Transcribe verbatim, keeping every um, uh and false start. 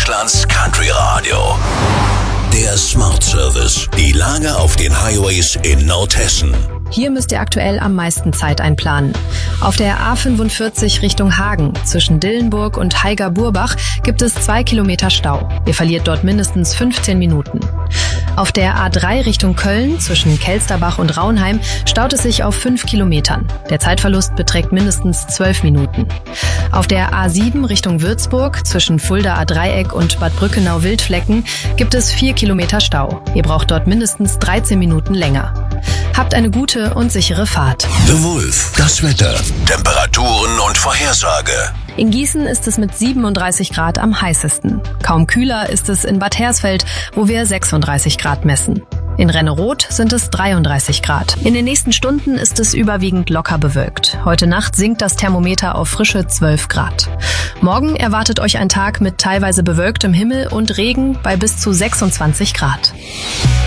Deutschlands Country Radio. Der Smart Service. Die Lage auf den Highways in Nordhessen. Hier müsst ihr aktuell am meisten Zeit einplanen. Auf der A fünfundvierzig Richtung Hagen zwischen Dillenburg und Haiger-Burbach gibt es zwei Kilometer Stau. Ihr verliert dort mindestens fünfzehn Minuten. Auf der A drei Richtung Köln zwischen Kelsterbach und Raunheim staut es sich auf fünf Kilometern. Der Zeitverlust beträgt mindestens zwölf Minuten. Auf der A sieben Richtung Würzburg zwischen Fulda-Dreieck und Bad Brückenau-Wildflecken gibt es vier Kilometer Stau. Ihr braucht dort mindestens dreizehn Minuten länger. Habt eine gute und sichere Fahrt. The Wolf, das Wetter, Temperaturen und Vorhersage. In Gießen ist es mit siebenunddreißig Grad am heißesten. Kaum kühler ist es in Bad Hersfeld, wo wir sechsunddreißig Grad messen. In Renneroth sind es dreiunddreißig Grad. In den nächsten Stunden ist es überwiegend locker bewölkt. Heute Nacht sinkt das Thermometer auf frische zwölf Grad. Morgen erwartet euch ein Tag mit teilweise bewölktem Himmel und Regen bei bis zu sechsundzwanzig Grad.